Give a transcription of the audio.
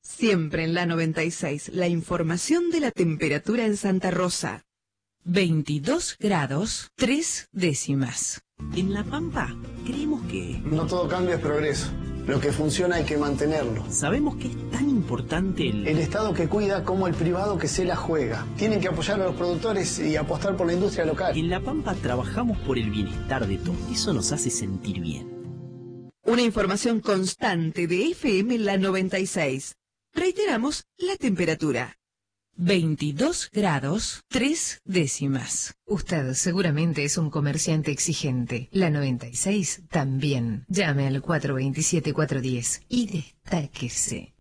Siempre en la 96, la información de la temperatura en Santa Rosa. 22 grados, 3 décimas. En La Pampa, creemos que... No todo cambio es progreso. Lo que funciona hay que mantenerlo. Sabemos que es tan importante el Estado que cuida como el privado que se la juega. Tienen que apoyar a los productores y apostar por la industria local. En La Pampa trabajamos por el bienestar de todos. Eso nos hace sentir bien. Una información constante de FM La 96. Reiteramos la temperatura. 22 grados, 3 décimas. Usted seguramente es un comerciante exigente. La 96 también. Llame al 427-410 y destáquese.